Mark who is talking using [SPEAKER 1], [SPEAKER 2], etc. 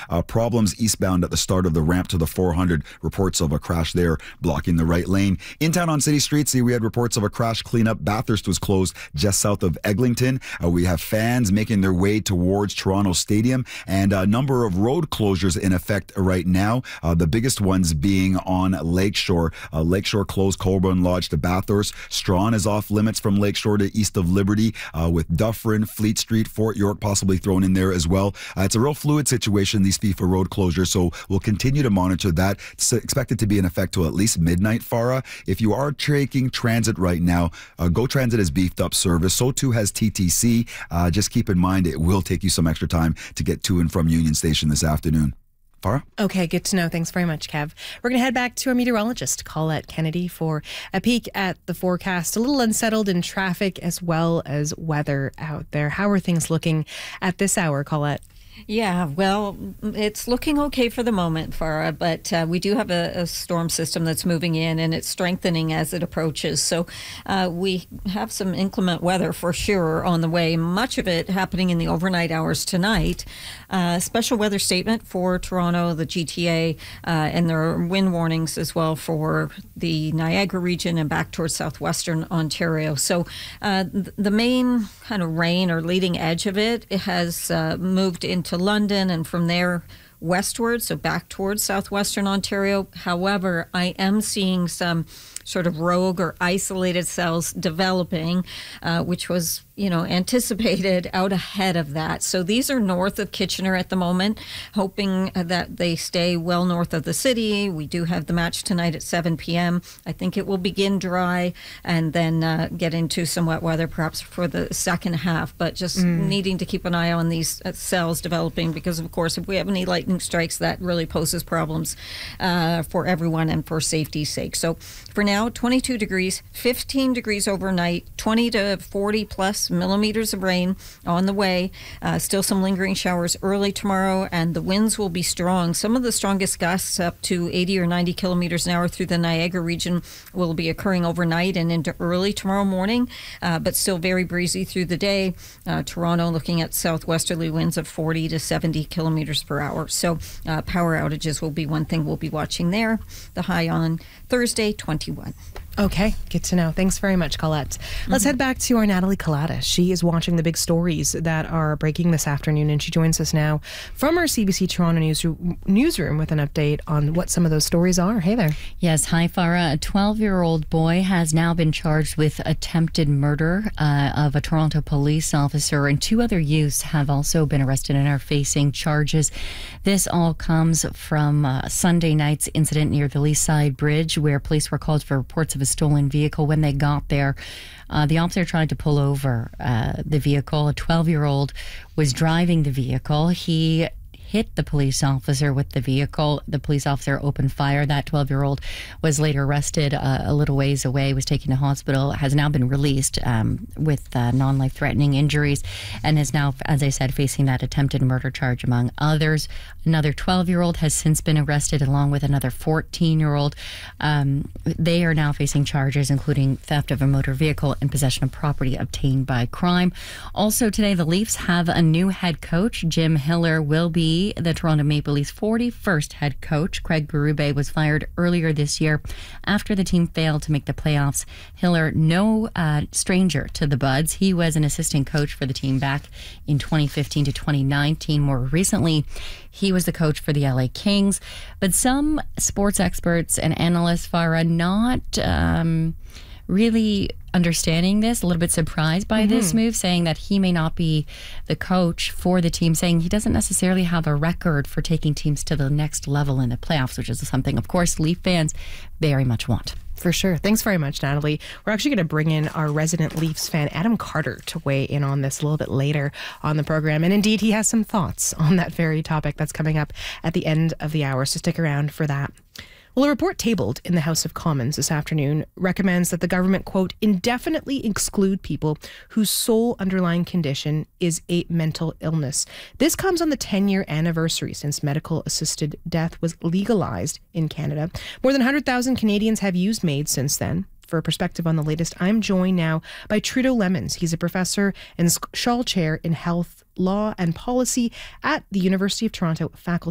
[SPEAKER 1] Problems eastbound at the start of the ramp to the 400. Reports of a crash there blocking the right lane. In town on city streets, we had reports of a crash cleanup. Bathurst was closed just south of Eglinton. We have fans making their way towards Toronto Stadium, and a number of road closures in effect right now. The biggest ones being on Lakeshore. Lakeshore closed Colborne Lodge to Bathurst. Strawn is off limits from Lakeshore to east of Liberty, with Dufferin, Fleet Street, Fort York possibly thrown in there as well. It's a real fluid situation, these FIFA road closures, so we'll continue to monitor that. It's expected to be in effect till at least midnight, Farah. If you are taking transit right now, Go Transit has beefed up service. So too has TTC. Just keep in mind it will take you some extra time to get to and from Union Station this afternoon. Farah?
[SPEAKER 2] Okay, good to know. Thanks very much, Kev. We're going to head back to our meteorologist, Colette Kennedy, for a peek at the forecast. A little unsettled in traffic as well as weather out there. How are things looking at this hour, Colette?
[SPEAKER 3] Yeah, well, it's looking okay for the moment, Farah, but we do have a storm system that's moving in, and it's strengthening as it approaches. So we have some inclement weather for sure on the way, much of it happening in the overnight hours tonight. Special weather statement for Toronto, the GTA, and there are wind warnings as well for the Niagara region and back towards southwestern Ontario. So the main kind of rain or leading edge of it has moved into London and from there westward, so back towards southwestern Ontario. However, I am seeing some sort of rogue or isolated cells developing, which was, anticipated out ahead of that. So these are north of Kitchener at the moment, hoping that they stay well north of the city. We do have the match tonight at 7 p.m. I think it will begin dry and then get into some wet weather perhaps for the second half, but just needing to keep an eye on these cells developing because, of course, if we have any lightning strikes, that really poses problems for everyone and for safety's sake. So for now, 22 degrees, 15 degrees overnight, 20 to 40 plus millimeters of rain on the way. Still some lingering showers early tomorrow, and the winds will be strong. Some of the strongest gusts up to 80 or 90 kilometers an hour through the Niagara region will be occurring overnight and into early tomorrow morning, but still very breezy through the day. Toronto looking at southwesterly winds of 40 to 70 kilometers per hour. So power outages will be one thing we'll be watching there. The high on Thursday, 21.
[SPEAKER 2] Okay, good to know. Thanks very much, Colette. Let's head back to our Natalie Collada. She is watching the big stories that are breaking this afternoon, and she joins us now from our CBC Toronto newsroom with an update on what some of those stories are. Hey there.
[SPEAKER 4] Yes, hi, Farah. A 12-year-old boy has now been charged with attempted murder of a Toronto police officer, and 2 other youths have also been arrested and are facing charges. This all comes from Sunday night's incident near the Leaside Bridge, where police were called for reports of a stolen vehicle. When they got there, the officer tried to pull over the vehicle. A 12-year-old was driving the vehicle. He hit the police officer with the vehicle. The police officer opened fire. That 12-year-old was later arrested a little ways away, was taken to hospital, has now been released with non-life-threatening injuries, and is now, as I said, facing that attempted murder charge, among others. Another 12-year-old has since been arrested, along with another 14-year-old. They are now facing charges, including theft of a motor vehicle and possession of property obtained by crime. Also today, the Leafs have a new head coach. Jim Hiller will be the Toronto Maple Leafs' 41st head coach. Craig Berube was fired earlier this year after the team failed to make the playoffs. Hiller, no stranger to the Buds. He was an assistant coach for the team back in 2015 to 2019. More recently, he was the coach for the LA Kings. But some sports experts and analysts, Farah, not really understanding this, a little bit surprised by this move, saying that he may not be the coach for the team, saying he doesn't necessarily have a record for taking teams to the next level in the playoffs, which is something, of course, Leaf fans very much want.
[SPEAKER 2] For sure. Thanks very much, Natalie. We're actually going to bring in our resident Leafs fan, Adam Carter, to weigh in on this a little bit later on the program. And indeed, he has some thoughts on that very topic that's coming up at the end of the hour, so stick around for that. Well, a report tabled in the House of Commons this afternoon recommends that the government, quote, indefinitely exclude people whose sole underlying condition is a mental illness. This comes on the 10-year anniversary since medical-assisted death was legalized in Canada. More than 100,000 Canadians have used MAID since then. For a perspective on the latest, I'm joined now by Trudeau Lemons. He's a professor and Shaw Chair in Health, Law and Policy at the University of Toronto Faculty